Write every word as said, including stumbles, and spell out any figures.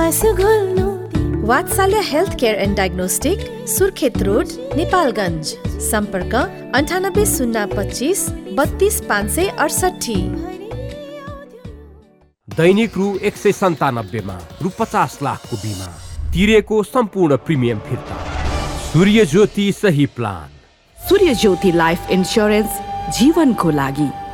वात्सल्य health care and diagnostic, Surkhet road, Nepalgunj. सम्पर्क अन्ठानब्बे शून्य पच्चिस बत्तीस पाँच सय अडसठी। दैनिक रु एक सय सन्तानब्बेमा रु पचास लाखको बिमा तिरेको सम्पूर्ण प्रिमियम फिर्ता। सूर्य ज्योति सही प्लान। सूर्य ज्योति लाइफ इन्स्योरेन्स, जीवनको लागि।